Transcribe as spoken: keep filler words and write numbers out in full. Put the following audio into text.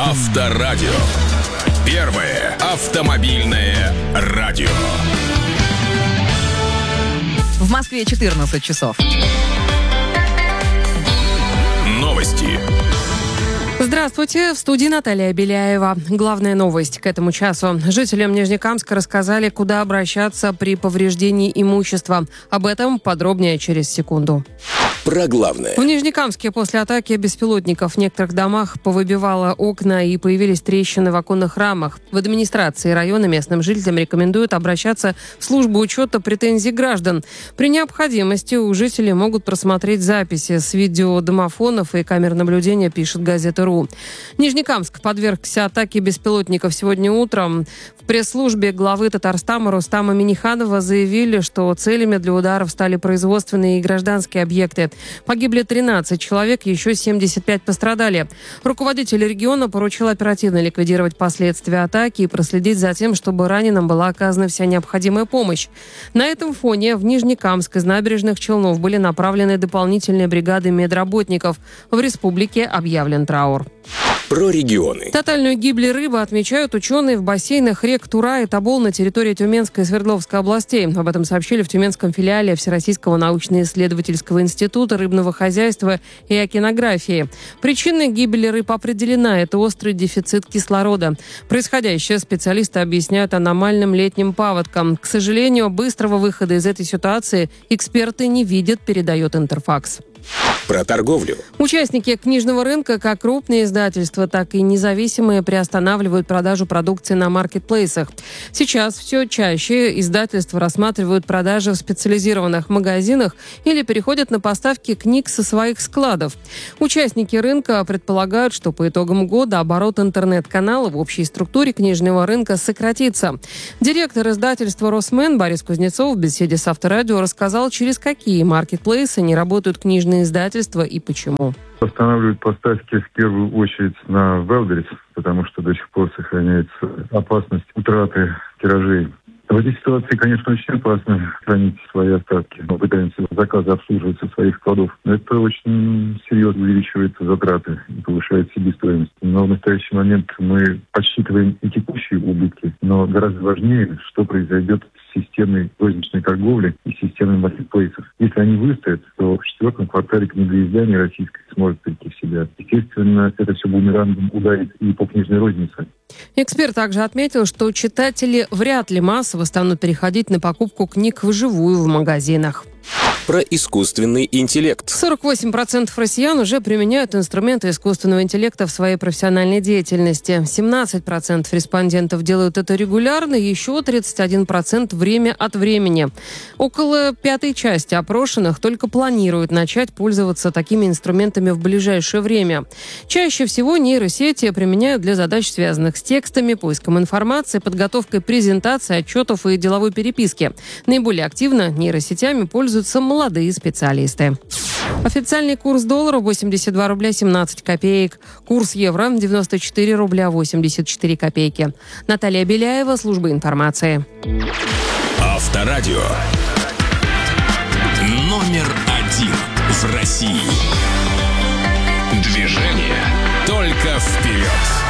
Авторадио. Первое автомобильное радио. В Москве четырнадцать часов. Новости. Здравствуйте, в студии Наталья Беляева. Главная новость к этому часу. Жителям Нижнекамска рассказали, куда обращаться при повреждении имущества. Об этом подробнее через секунду. Про главное. В Нижнекамске после атаки беспилотников в некоторых домах повыбивало окна и появились трещины в оконных рамах. В администрации района местным жителям рекомендуют обращаться в службу учета претензий граждан. При необходимости у жителей могут просмотреть записи с видеодомофонов и камер наблюдения, пишет газета РУ. Нижнекамск подвергся атаке беспилотников сегодня утром. В пресс-службе главы Татарстана Рустама Минниханова заявили, что целями для ударов стали производственные и гражданские объекты. Погибли тринадцать человек, еще семьдесят пять пострадали. Руководитель региона поручил оперативно ликвидировать последствия атаки и проследить за тем, чтобы раненым была оказана вся необходимая помощь. На этом фоне в Нижнекамск из набережных Челнов были направлены дополнительные бригады медработников. В республике объявлен траур. Про регионы. Тотальную гибель рыбы отмечают ученые в бассейнах рек Тура и Тобол на территории Тюменской и Свердловской областей. Об этом сообщили в Тюменском филиале Всероссийского научно-исследовательского института рыбного хозяйства и океанографии. Причиной гибели рыб определена – это острый дефицит кислорода. Происходящее специалисты объясняют аномальным летним паводком. К сожалению, быстрого выхода из этой ситуации эксперты не видят, передает Интерфакс. Про торговлю. Участники книжного рынка, как крупные издательства, так и независимые, приостанавливают продажу продукции на маркетплейсах. Сейчас все чаще издательства рассматривают продажи в специализированных магазинах или переходят на поставки книг со своих складов. Участники рынка предполагают, что по итогам года оборот интернет-канала в общей структуре книжного рынка сократится. Директор издательства «Росмен» Борис Кузнецов в беседе с Авторадио рассказал, через какие маркетплейсы не работают книжные издательства и почему. Останавливают поставки в первую очередь на Wildberries, потому что до сих пор сохраняется опасность утраты тиражей. В этой ситуации, конечно, очень опасно хранить свои остатки. Мы пытаемся заказы обслуживать со своих складов. Но это очень серьезно увеличивает затраты и повышает себестоимость. Но в настоящий момент мы подсчитываем и текущие убытки, но гораздо важнее, что произойдет с системой розничной торговли и системой маркетплейсов. Если они выстоят, то в четвертом квартале книгоиздание российское сможет прийти в себя. Естественно, это все бумерангом ударит и по книжной рознице. Эксперт также отметил, что читатели вряд ли массово станут переходить на покупку книг вживую в магазинах. Про искусственный интеллект. сорок восемь процентов россиян уже применяют инструменты искусственного интеллекта в своей профессиональной деятельности. семнадцать процентов респондентов делают это регулярно, еще тридцать один процент время от времени. Около пятой части опрошенных только планируют начать пользоваться такими инструментами в ближайшее время. Чаще всего нейросети применяют для задач, связанных с текстами, поиском информации, подготовкой презентаций, отчетов и деловой переписки. Наиболее активно нейросетями пользуются молодые специалисты. Официальный курс доллара восемьдесят два рубля семнадцать копеек. Курс евро девяносто четыре рубля восемьдесят четыре копейки. Наталья Беляева, служба информации. Авторадио. Номер один в России. Движение только вперед.